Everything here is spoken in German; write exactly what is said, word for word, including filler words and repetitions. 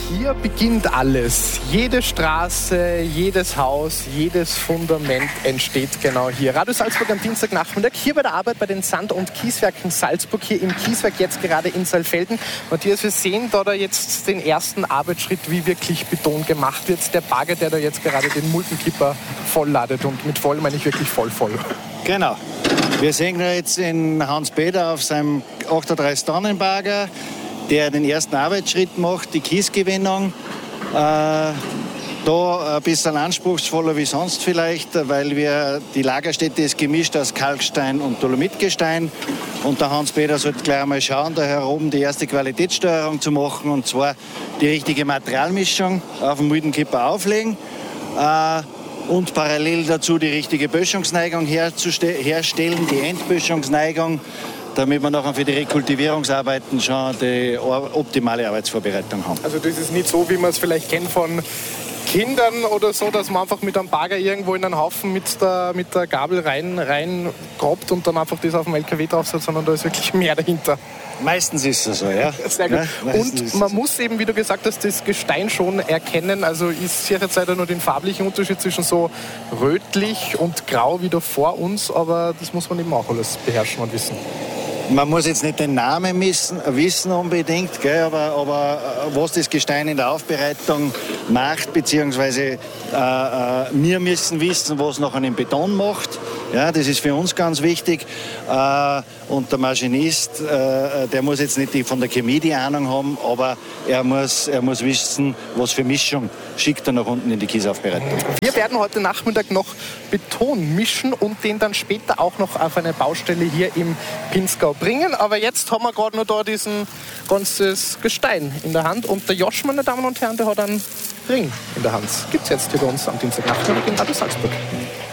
Hier beginnt alles. Jede Straße, jedes Haus, jedes Fundament entsteht genau hier. Radio Salzburg am Dienstagnachmittag, hier bei der Arbeit bei den Sand- und Kieswerken Salzburg, hier im Kieswerk jetzt gerade in Saalfelden. Matthias, wir sehen da, da jetzt den ersten Arbeitsschritt, wie wirklich Beton gemacht wird. Der Bagger, der da jetzt gerade den Muldenkipper vollladet, und mit voll meine ich wirklich voll voll. Genau. Wir sehen jetzt den Hans-Peter auf seinem achtunddreißig Tonnen Bagger, der den ersten Arbeitsschritt macht, die Kiesgewinnung. Äh, da ein bisschen anspruchsvoller wie sonst vielleicht, weil wir, die Lagerstätte ist gemischt aus Kalkstein und Dolomitgestein. Und der Hans-Peter sollte gleich einmal schauen, da heroben die erste Qualitätssteuerung zu machen, und zwar die richtige Materialmischung auf dem Muldenkipper auflegen. Äh, und parallel dazu die richtige Böschungsneigung herstellen, die Endböschungsneigung, damit wir nachher für die Rekultivierungsarbeiten schon die optimale Arbeitsvorbereitung haben. Also das ist nicht so, wie man es vielleicht kennt von Kindern oder so, dass man einfach mit einem Bagger irgendwo in einen Haufen mit der, mit der Gabel rein, rein grabt und dann einfach das auf dem L K W draufsetzt, sondern da ist wirklich mehr dahinter. Meistens ist es so, ja. Sehr gut. Ja, und man muss eben, wie du gesagt hast, das Gestein schon erkennen. Also ich sehe jetzt leider nur den farblichen Unterschied zwischen so rötlich und grau wie da vor uns, aber das muss man eben auch alles beherrschen und wissen. Man muss jetzt nicht den Namen missen, wissen unbedingt, gell, aber, aber was das Gestein in der Aufbereitung macht, beziehungsweise äh, äh, wir müssen wissen, was nachher den Beton macht. Ja, das ist für uns ganz wichtig. Äh, und der Maschinist, äh, der muss jetzt nicht die, von der Chemie die Ahnung haben, aber er muss, er muss wissen, was für Mischung schickt er nach unten in die Kiesaufbereitung. Wir werden heute Nachmittag noch Beton mischen und den dann später auch noch auf eine Baustelle hier im Pinzgau bringen. Aber jetzt haben wir gerade noch da diesen ganzes Gestein in der Hand. Und der Josch, meine Damen und Herren, der hat einen Ring in der Hand. Gibt es jetzt hier bei uns am Dienstagnachmittag in Radio Salzburg.